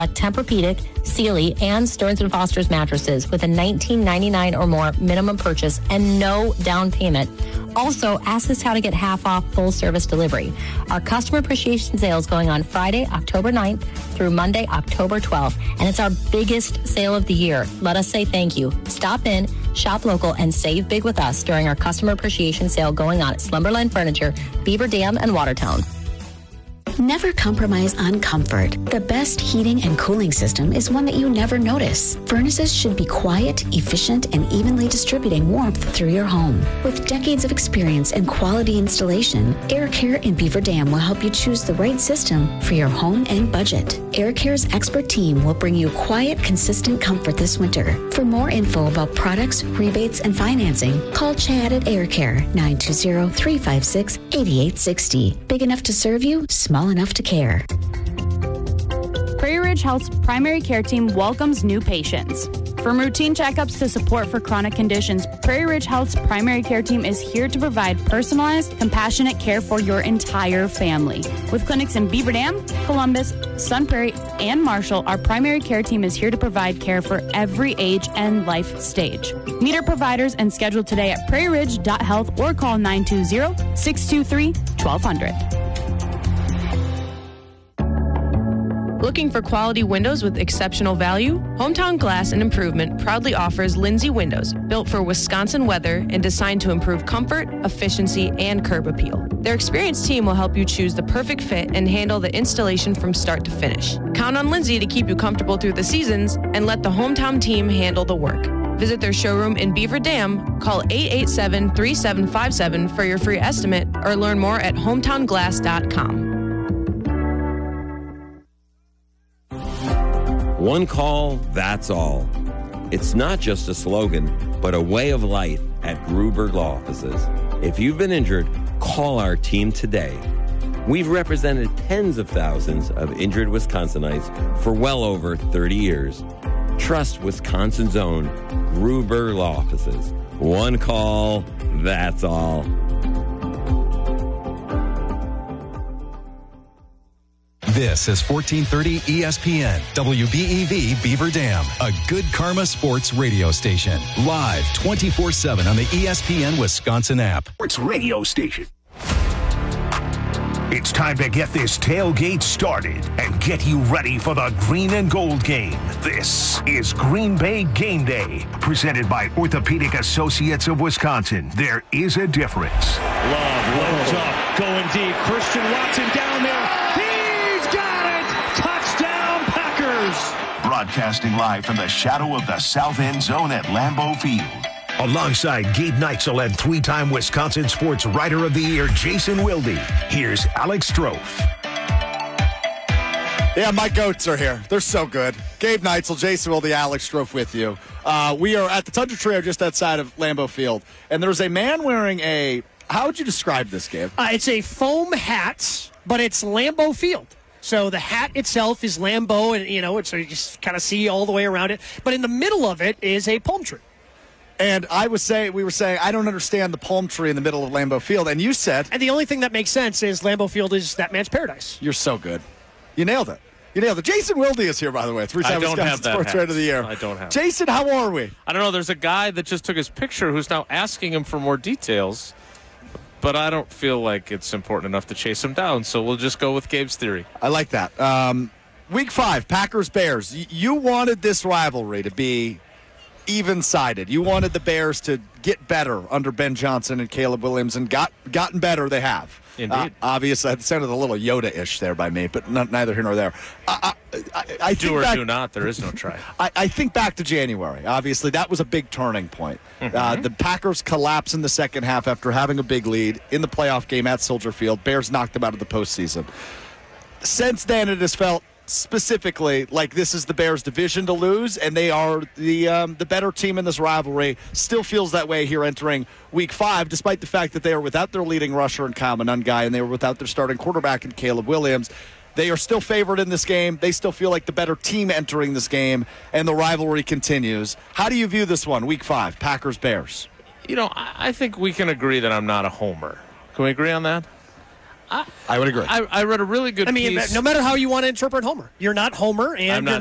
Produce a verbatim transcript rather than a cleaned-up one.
Tempur-Pedic, Sealy, and Stearns and Foster's mattresses with a nineteen ninety-nine dollars or more minimum purchase and no down payment. Also, ask us how to get half off full service delivery. Our customer appreciation sale is going on Friday, October ninth through Monday, October twelfth, and it's our biggest sale of the year. Let us say thank you. Stop in, shop local, and save big with us during our customer appreciation sale going on at Slumberland Furniture, Beaver Dam, and Watertown. Never compromise on comfort. The best heating and cooling system is one that you never notice. Furnaces should be quiet, efficient, and evenly distributing warmth through your home. With decades of experience and quality installation, Air Care in Beaver Dam will help you choose the right system for your home and budget. Air Care's expert team will bring you quiet, consistent comfort this winter. For more info about products, rebates, and financing, call Chad at Air Care, nine two zero, three five six, eight eight six zero. Big enough to serve you, small enough to care. Prairie Ridge Health's primary care team welcomes new patients. From routine checkups to support for chronic conditions, Prairie Ridge Health's primary care team is here to provide personalized, compassionate care for your entire family. With clinics in Beaver Dam, Columbus, Sun Prairie, and Marshall, our primary care team is here to provide care for every age and life stage. Meet our providers and schedule today at prairie ridge dot health or call nine two zero, six two three, one two zero zero. Looking for quality windows with exceptional value? Hometown Glass and Improvement proudly offers Lindsay windows, built for Wisconsin weather and designed to improve comfort, efficiency, and curb appeal. Their experienced team will help you choose the perfect fit and handle the installation from start to finish. Count on Lindsay to keep you comfortable through the seasons and let the hometown team handle the work. Visit their showroom in Beaver Dam, call eight eight seven, three seven five seven for your free estimate, or learn more at hometown glass dot com. One call, that's all. It's not just a slogan, but a way of life at Gruber Law Offices. If you've been injured, call our team today. We've represented tens of thousands of injured Wisconsinites for well over thirty years. Trust Wisconsin's own Gruber Law Offices. One call, that's all. This is fourteen thirty E S P N, W B E V Beaver Dam, a Good Karma Sports radio station. Live twenty-four seven on the E S P N Wisconsin app. Sports radio station. It's time to get this tailgate started and get you ready for the green and gold game. This is Green Bay Game Day, presented by Orthopedic Associates of Wisconsin. There is a difference. Love, loads up, going deep. Christian Watson down there. Broadcasting live from the shadow of the south end zone at Lambeau Field. Alongside Gabe Neitzel and three-time Wisconsin Sports Writer of the Year, Jason Wilde, here's Alex Strofe. Yeah, my goats are here. They're so good. Gabe Neitzel, Jason Wilde, Alex Strofe with you. Uh, we are at the Tundra Trio just outside of Lambeau Field, and there's a man wearing a, how would you describe this, Gabe? Uh, it's a foam hat, but it's Lambeau Field. So the hat itself is Lambeau, and, you know, it's, so you just kind of see all the way around it. But in the middle of it is a palm tree. And I was saying, we were saying, I don't understand the palm tree in the middle of Lambeau Field. And you said... And the only thing that makes sense is Lambeau Field is that man's paradise. You're so good. You nailed it. You nailed it. Jason Wilde is here, by the way. Three-time Wisconsin Sports Writer of the Year. I don't have Jason, how are we? I don't know. There's a guy that just took his picture who's now asking him for more details. But I don't feel like it's important enough to chase him down, so we'll just go with Gabe's theory. I like that. Um, week five, Packers-Bears. Y- you wanted this rivalry to be even-sided. You wanted the Bears to get better under Ben Johnson and Caleb Williams, and got gotten better they have. Indeed. Uh, obviously, it sounded a little Yoda-ish there by me, but not, neither here nor there. I, I, I, I do think or back, do not, there is no try. I, I think back to January. Obviously, that was a big turning point. Mm-hmm. Uh, the Packers collapse in the second half after having a big lead in the playoff game at Soldier Field. Bears knocked them out of the postseason. Since then, it has felt specifically like this is the Bears' division to lose, and they are the um, the better team in this rivalry. Still feels that way here entering week five, despite the fact that they are without their leading rusher in Kyle Monangai, and they were without their starting quarterback in Caleb Williams. They are still favored in this game. They still feel like the better team entering this game, and the rivalry continues. How do you view this one, week five, Packers-Bears? You know, I think we can agree that I'm not a homer. Can we agree on that? I would agree. I, I read a really good I mean, piece. no matter how you want to interpret Homer, you're not Homer, and I'm not you're